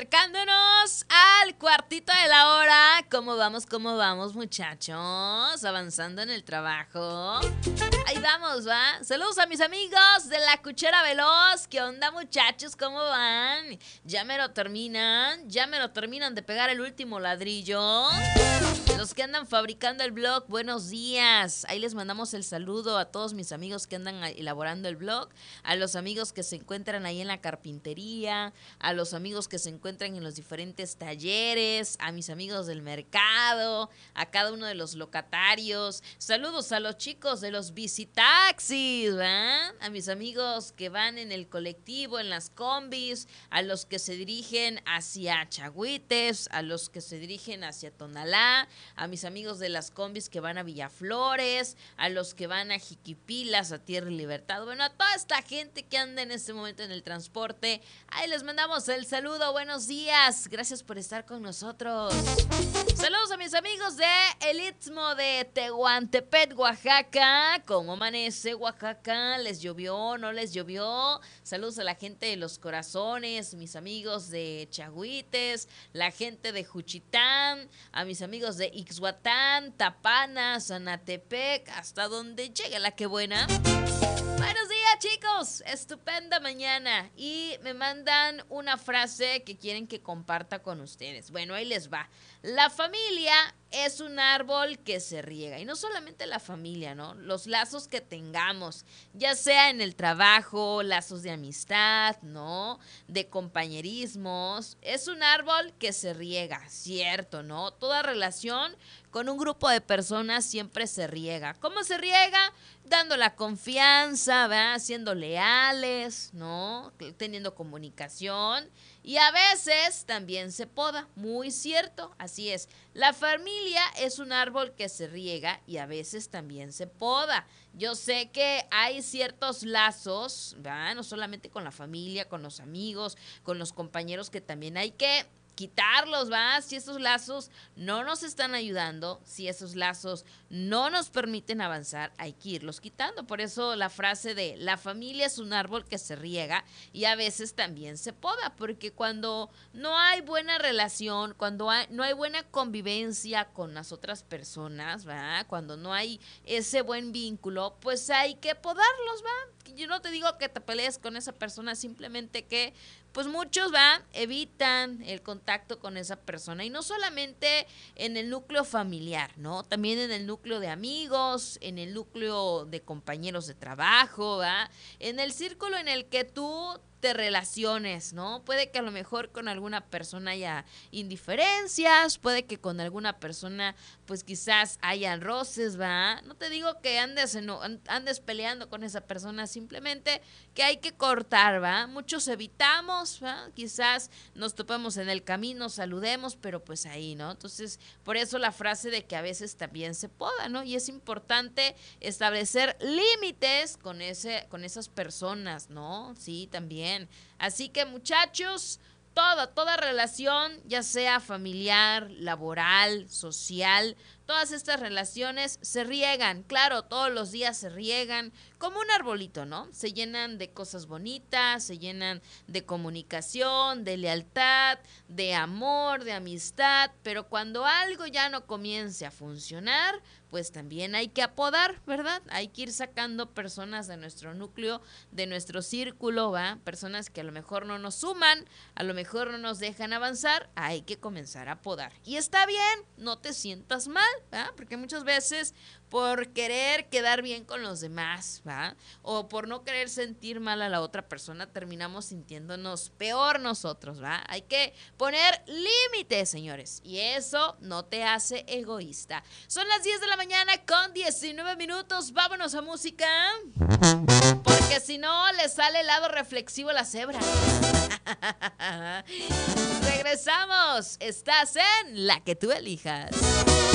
Acercándonos al cuartito de la hora. ¿Cómo vamos? ¿Cómo vamos, muchachos? Avanzando en el trabajo. Ahí vamos, ¿va? Saludos a mis amigos de la Cuchara Veloz. ¿Qué onda, muchachos? ¿Cómo van? Ya me lo terminan. Ya me lo terminan de pegar el último ladrillo. Los que andan fabricando el blog, buenos días. Ahí les mandamos el saludo a todos mis amigos que andan elaborando el blog, a los amigos que se encuentran ahí en la carpintería, a los amigos que se encuentran en los diferentes talleres, a mis amigos del mercado, a cada uno de los locatarios. Saludos a los chicos de los bicitaxis, ¿verdad? A mis amigos que van en el colectivo, en las combis, a los que se dirigen hacia Chagüites, a los que se dirigen hacia Tonalá, a mis amigos de las combis que van a Villaflores, a los que van a Jiquipilas, a Tierra y Libertad. Bueno, a toda esta gente que anda en este momento en el transporte, ahí les mandamos el saludo. Buenos días, gracias por estar con nosotros. Saludos a mis amigos de El Istmo de Tehuantepec, Oaxaca. ¿Cómo amanece Oaxaca? ¿Les llovió? ¿No les llovió? Saludos a la gente de Los Corazones, mis amigos de Chagüites, la gente de Juchitán, a mis amigos de Ixhuatán, Tapana, Zanatepec, hasta donde llegue la que buena. Buenos días, chicos, estupenda mañana. Y me mandan una frase que quieren que comparta con ustedes. Bueno, ahí les va. La familia es un árbol que se riega. Y no solamente la familia, ¿no? Los lazos que tengamos, ya sea en el trabajo, lazos de amistad, ¿no? De compañerismos. Es un árbol que se riega, cierto, ¿no? Toda relación con un grupo de personas siempre se riega. ¿Cómo se riega? Dando la confianza, ¿verdad? Siendo leales, ¿no? Teniendo comunicación. Y a veces también se poda, muy cierto, así es. La familia es un árbol que se riega y a veces también se poda. Yo sé que hay ciertos lazos, ¿verdad? No solamente con la familia, con los amigos, con los compañeros, que también hay que quitarlos, ¿va? Si esos lazos no nos están ayudando, si esos lazos no nos permiten avanzar, hay que irlos quitando. Por eso la frase de la familia es un árbol que se riega y a veces también se poda, porque cuando no hay buena relación, cuando no hay buena convivencia con las otras personas, ¿va? Cuando no hay ese buen vínculo, pues hay que podarlos, ¿va? Yo no te digo que te pelees con esa persona, simplemente que pues muchos evitan el contacto con esa persona, y no solamente en el núcleo familiar, ¿no? También en el núcleo de amigos, en el núcleo de compañeros de trabajo, ¿va? En el círculo en el que tú te relaciones, ¿no? Puede que a lo mejor con alguna persona haya indiferencias, puede que con alguna persona pues quizás hayan roces, ¿va? No te digo que andes peleando con esa persona, simplemente que hay que cortar, ¿va? Muchos evitamos, ¿va? Quizás nos topamos en el camino, saludemos, pero pues ahí, ¿no? Entonces, por eso la frase de que a veces también se poda, ¿no? Y es importante establecer límites con esas personas, ¿no? Sí, también. Así que, muchachos, toda relación, ya sea familiar, laboral, social, todas estas relaciones se riegan, claro, todos los días se riegan como un arbolito, ¿no? Se llenan de cosas bonitas, se llenan de comunicación, de lealtad, de amor, de amistad, pero cuando algo ya no comience a funcionar, pues también hay que apodar, ¿verdad? Hay que ir sacando personas de nuestro núcleo, de nuestro círculo, ¿va? Personas que a lo mejor no nos suman, a lo mejor no nos dejan avanzar, hay que comenzar a podar. Y está bien, no te sientas mal, ¿va? Porque muchas veces por querer quedar bien con los demás, ¿va? O por no querer sentir mal a la otra persona, terminamos sintiéndonos peor nosotros, ¿va? Hay que poner límites, señores, y eso no te hace egoísta. Son las 10 de la mañana con 19 minutos, vámonos a música, porque si no le sale el lado reflexivo a la cebra. Regresamos, estás en La que tú elijas.